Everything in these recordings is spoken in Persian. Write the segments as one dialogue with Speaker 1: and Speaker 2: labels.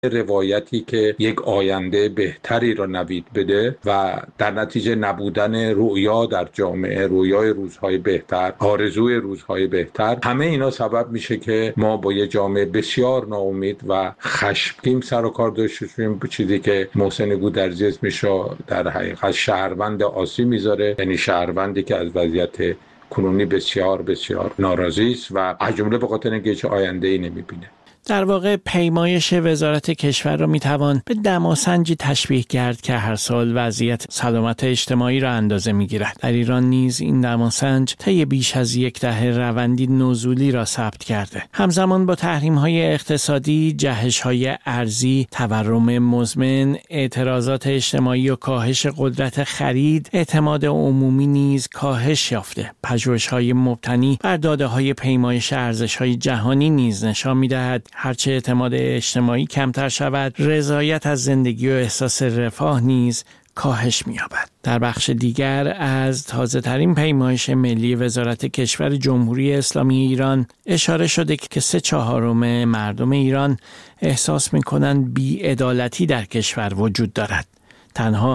Speaker 1: روایتی که یک آینده بهتری را نوید بده و در نتیجه نبودن رویا در جامعه، رویای روزهای بهتر، آرزوی روزهای بهتر، همه اینا سبب میشه که ما با یه جامعه بسیار ناامید و خشمگین سر و کار داشته باشیم. چیزی که محسن گودرزی اسمش در حقیقت شهروند آسی میذاره، یعنی شهروندی که از وضعیت کنونی بسیار بسیار ناراضی است و از جمله به خاطر اینکه هیچ آینده‌ای نمیبینه.
Speaker 2: در واقع پیمایش وزارت کشور را میتوان به دماسنجی تشبیه کرد که هر سال وضعیت سلامت اجتماعی را اندازه میگیرد. در ایران نیز این دماسنج طی بیش از یک دهه روندی نزولی را ثبت کرده. همزمان با تحریم‌های اقتصادی، جهش‌های ارزی، تورم مزمن، اعتراضات اجتماعی و کاهش قدرت خرید، اعتماد عمومی نیز کاهش یافته. پژوهش‌های مبتنی بر داده‌های پیمایش ارزش‌های جهانی نیز نشان می‌دهد هرچه اعتماد اجتماعی کمتر شود، رضایت از زندگی و احساس رفاه نیز کاهش می‌یابد. در بخش دیگر از تازه‌ترین پیمایش ملی وزارت کشور جمهوری اسلامی ایران اشاره شده که 3/4 مردم ایران احساس می‌کنند بی‌عدالتی در کشور وجود دارد. تنها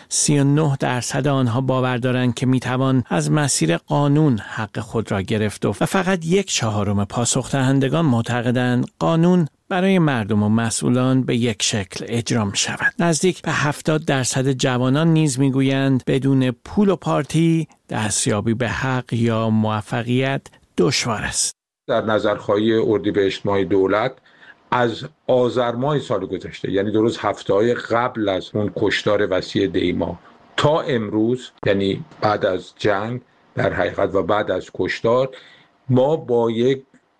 Speaker 2: 39% آنها باور دارند که میتوان از مسیر قانون حق خود را گرفت و فقط 1/4 پاسخ دهندگان معتقدند قانون برای مردم و مسئولان به یک شکل اجرا می شود. نزدیک به 70% جوانان نیز میگویند بدون پول و پارتی دستیابی به حق یا موفقیت دشوار است.
Speaker 1: در نظرخواهی اردیبهشت ماه دولت از آذر ماه سال گذشته، یعنی درست هفته‌های قبل از اون کشتار وسیع دیما تا امروز، یعنی بعد از جنگ در حقیقت و بعد از کشتار، ما با یک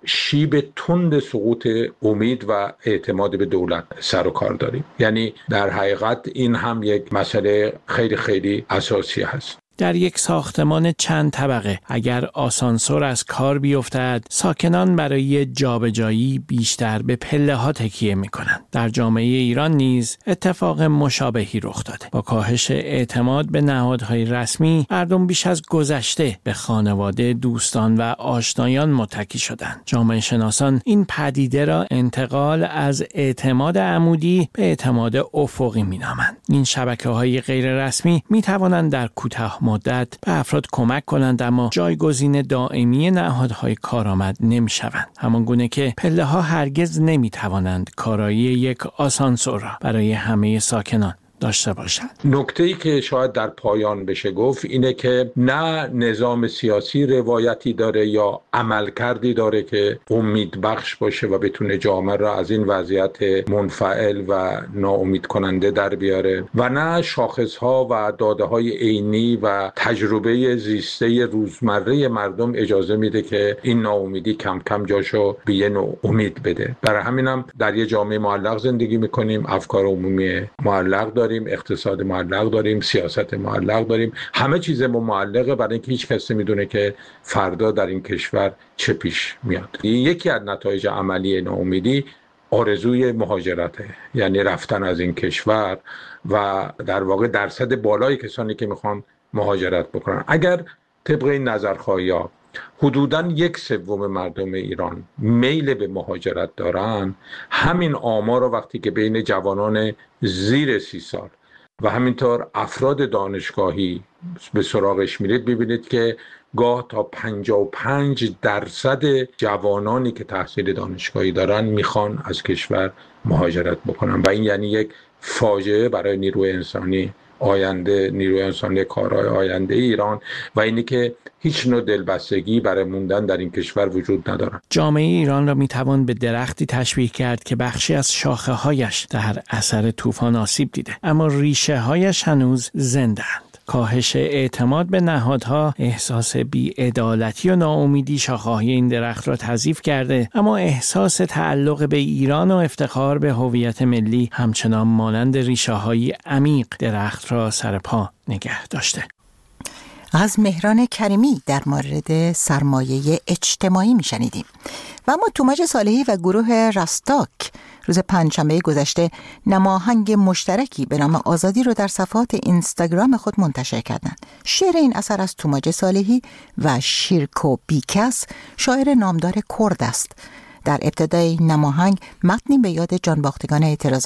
Speaker 1: شیب تند سقوط امید و اعتماد به دولت سر و کار داریم. یعنی در حقیقت این هم یک مسئله خیلی خیلی اساسی هست.
Speaker 2: در یک ساختمان چند طبقه اگر آسانسور از کار بیفتد، ساکنان برای جابجایی بیشتر به پله‌ها تکیه می‌کنند. در جامعه ایران نیز اتفاق مشابهی رخ داده. با کاهش اعتماد به نهادهای رسمی، مردم بیش از گذشته به خانواده، دوستان و آشنایان متکی شدند. جامعه شناسان این پدیده را انتقال از اعتماد عمودی به اعتماد افقی می‌نامند. این شبکه‌های غیر رسمی می‌توانند در کوتاه مدت به افراد کمک کنند، اما جایگزین دائمی نهادهای کارآمد نمی‌شوند. همان گونه که پله‌ها هرگز نمی‌توانند کارایی یک آسانسور را برای همه ساکنان داشته باشند.
Speaker 1: نکته‌ای که شاید در پایان بشه گفت اینه که نه نظام سیاسی روایتی داره یا عملکردی داره که امید بخش باشه و بتونه جامعه را از این وضعیت منفعل و ناامید کننده در بیاره، و نه شاخص‌ها و داده‌های عینی و تجربه زیسته روزمره مردم اجازه میده که این ناامیدی کم کم جاشو به یه نوع امید بده. برای همینم در یه جامعه معلق زندگی میکنیم، افکار عمومی معلق داریم، اقتصاد معلق داریم، سیاست معلق داریم، همه چیز ما معلقه، برای اینکه هیچ کس نمیدونه که فردا در این کشور چه پیش میاد. یکی از نتایج عملی ناامیدی آرزوی مهاجرته، یعنی رفتن از این کشور و در واقع درصد بالای کسانی که میخوان مهاجرت بکنن. اگر طبق این نظرخواهی‌ها حدوداً 1/3 مردم ایران میل به مهاجرت دارن، همین آمار رو وقتی که بین جوانان زیر 30 سال و همینطور افراد دانشگاهی به سراغش میرید، ببینید که گاه تا 55% جوانانی که تحصیل دانشگاهی دارن میخوان از کشور مهاجرت بکنن و این یعنی یک فاجعه برای نیروی انسانی آینده، نیروی انسانی کارهای آینده ایران، و اینی که هیچ نوع دلبستگی برای موندن در این کشور وجود ندارد.
Speaker 2: جامعه ایران را میتوان به درختی تشبیه کرد که بخشی از شاخه‌هایش در اثر طوفان آسیب دیده، اما ریشه‌هایش هنوز زنده‌اند. کاهش اعتماد به نهادها، احساس بی‌عدالتی و ناامیدی شاخه‌های این درخت را تضعیف کرده، اما احساس تعلق به ایران و افتخار به هویت ملی همچنان مانند ریشه‌های عمیق درخت را سر پا نگه داشته.
Speaker 3: از مهران کریمی در مورد سرمایه اجتماعی میشنیدیم. و اما توماج صالحی و گروه رستاک روز پنجشنبه گذشته نماهنگ مشترکی به نام آزادی رو در صفحات اینستاگرام خود منتشر کردند. شعر این اثر از توماج صالحی و شیرکو بیکس، شاعر نامدار کرد است. در ابتدای نماهنگ متنی به یاد جانباختگان اعتراضات